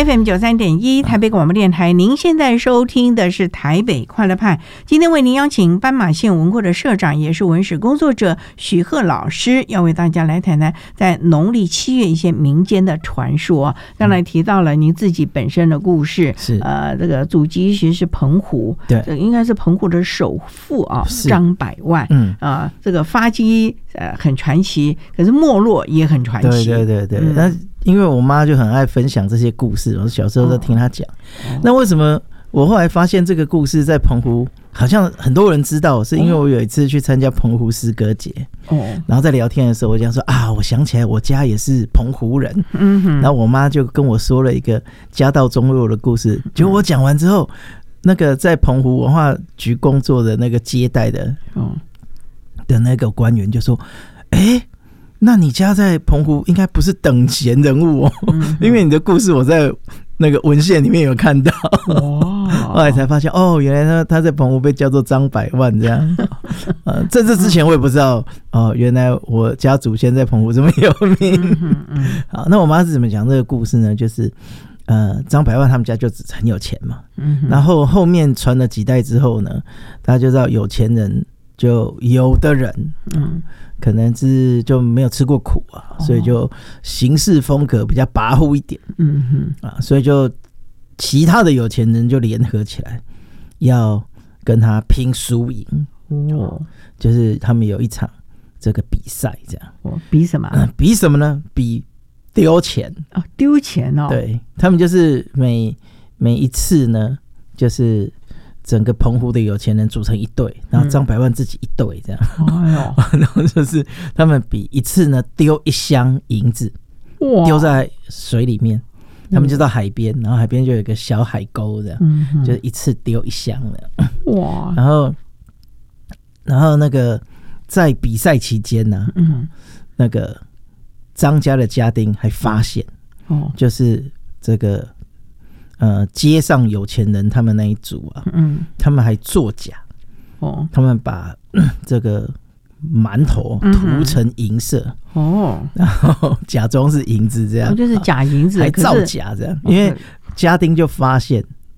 FM93.1 台北广播电台，您现在收听的是台北快乐派。今天为您邀请斑马线文库的社长，也是文史工作者许鹤老师，要为大家来谈谈在农历7月一些民间的传说。刚才提到了您自己本身的故事， 是这个祖籍其实是澎湖， 对， 这个应该是澎湖的首富啊，张百万，这个发迹很传奇，可是没落也很传奇， 对。那因为我妈就很爱分享这些故事，我小时候都听她讲。那为什么我后来发现这个故事在澎湖好像很多人知道，是因为我有一次去参加澎湖诗歌节，然后在聊天的时候我讲说啊，我想起来我家也是澎湖人，然后我妈就跟我说了一个家道中落的故事。结果我讲完之后，那个在澎湖文化局工作的那个接待的那个官员就说，那你家在澎湖应该不是等闲人物哦，因为你的故事我在那个文献里面有看到。后来才发现原来他在澎湖被叫做张百万这样。在这之前我也不知道原来我家祖先在澎湖这么有名。好，那我妈是怎么讲这个故事呢？就是张百万他们家就很有钱嘛，然后后面传了几代之后呢，大家就知道有钱人就有的人可能是就没有吃过苦啊，所以就行事风格比较跋扈一点，所以就其他的有钱人就联合起来要跟他拼输赢，就是他们有一场这个比赛这样。 比什么？ 比什么呢？比丢钱。 丢钱哦。对， 他们就是每一次呢，就是整个澎湖的有钱人组成一队，然后张百万自己一队这样。然后就是他们比一次呢丢一箱银子，丢在水里面，他们就到海边，然后海边就有一个小海沟这样，就是一次丢一箱的。哇！然后那个在比赛期间呢，那个张家的家丁还发现，就是这个街上有钱人他们那一组啊，他们还作假，他们把这个馒头涂成银色，然后假装是银子这样， 就是假银子， 还造假这样。因为家丁就发现